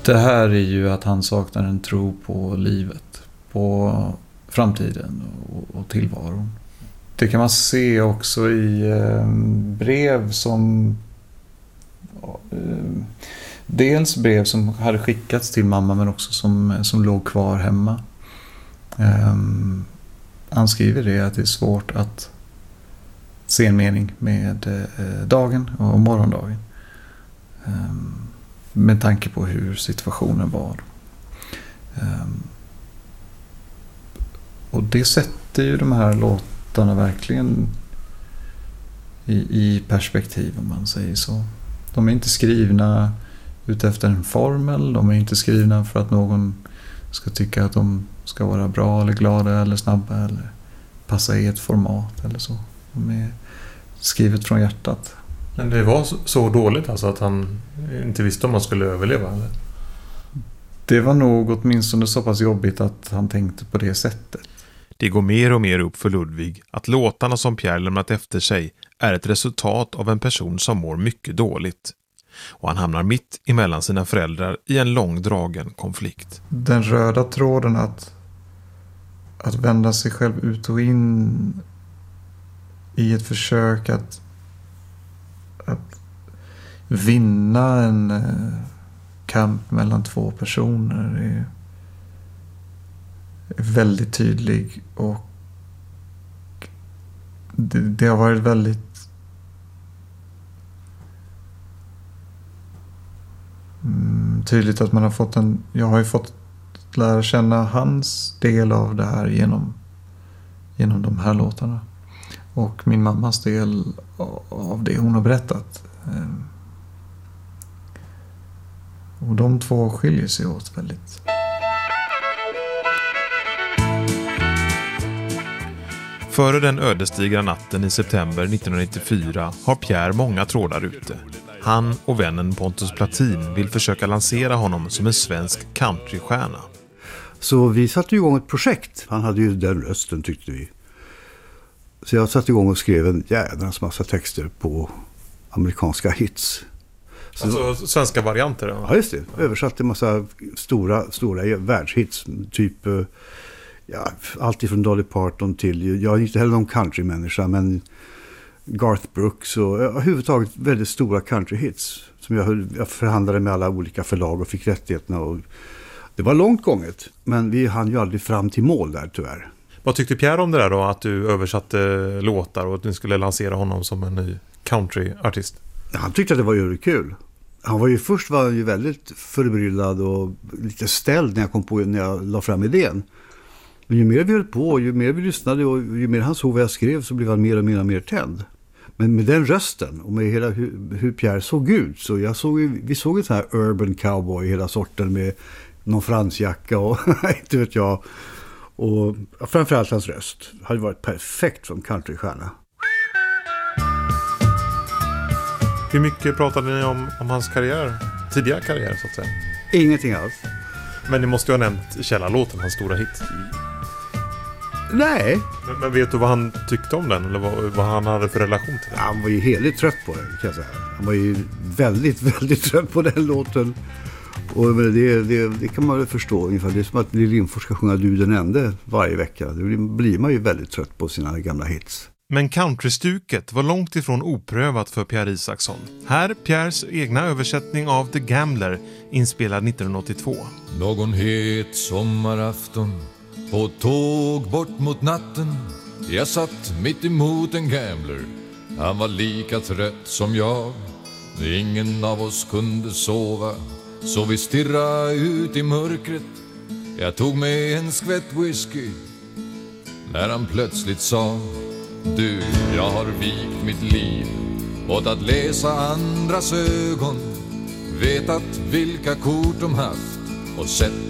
Det här är ju att han saknar en tro på livet, på framtiden och tillvaron. Det kan man se också i brev som... Dels brev som hade skickats till mamma men också som låg kvar hemma. Han skriver det att det är svårt att se en mening med dagen och morgondagen. Med tanke på hur situationen var. Och det sätter ju de här låtarna verkligen i perspektiv, om man säger så. De är inte skrivna utefter en formel. De är inte skrivna för att någon ska tycka att de ska vara bra eller glada eller snabba eller passa i ett format eller så. De är skrivet från hjärtat. Men det var så dåligt alltså att han inte visste om han skulle överleva, eller? Det var nog åtminstone så pass jobbigt att han tänkte på det sättet. Det går mer och mer upp för Ludvig att låtarna som Pierre lämnat efter sig är ett resultat av en person som mår mycket dåligt. Och han hamnar mitt emellan sina föräldrar i en långdragen konflikt. Den röda tråden att vända sig själv ut och in i ett försök att vinna en kamp mellan två personer är väldigt tydlig, och det har varit väldigt tydligt att man har fått jag har ju fått lära känna hans del av det här genom de här låtarna, och min mammas del av det hon har berättat. Och de två skiljer sig åt väldigt. Före den ödesdigra natten i september 1994 har Pierre många trådar ute. Han och vännen Pontus Platin vill försöka lansera honom som en svensk countrystjärna. Så vi satte igång ett projekt. Han hade ju den rösten, tyckte vi. Så jag satte igång och skrev en jädrans massa texter på amerikanska hits. Så alltså svenska varianter? Då? Ja, just det. Översatte en massa stora världshits. Typ allt ifrån Dolly Parton till, jag är inte heller någon countrymänniska, men Garth Brooks och överhuvudtaget väldigt stora countryhits som jag förhandlade med alla olika förlag och fick rättigheterna, och det var långt gånget, men vi hann ju aldrig fram till mål där, tyvärr. Vad tyckte Pierre om det där då, att du översatte låtar och att du skulle lansera honom som en ny countryartist? Han tyckte att det var ju kul. Han var ju väldigt förbryllad och lite ställd när jag la fram idén. Men ju mer vi höll på, ju mer vi lyssnade och ju mer han såg vad jag skrev, så blev han mer och mer tänd. Men med den rösten och med hela hur Pierre såg ut, så vi såg en sån här urban cowboy, hela sorten med någon fransjacka och inte vet jag. Och framförallt hans röst hade varit perfekt som countrystjärna. Hur mycket pratade ni om hans tidigare karriär så att säga? Ingenting alls. Men ni måste ju ha nämnt Källarlåten, hans stora hit. Nej. Men vet du vad han tyckte om den? Eller vad han hade för relation till den? Han var ju helt trött på den, kan jag säga. Han var ju väldigt, väldigt trött på den låten. Och det kan man väl förstå ungefär. Det är som att Lill Lindfors ska sjunga Du den ende varje vecka. Då blir man ju väldigt trött på sina gamla hits. Men countrystuket var långt ifrån oprövat för Pierre Isaksson. Här Pierres egna översättning av The Gambler, inspelad 1982. Någon het sommarafton på tåg bort mot natten. Jag satt mitt emot en gambler. Han var lika trött som jag. Ingen av oss kunde sova, så vi stirrade ut i mörkret. Jag tog med en skvätt whisky när han plötsligt sa: du, jag har vikt mitt liv åt att läsa andras ögon, vetat vilka kort de haft och sett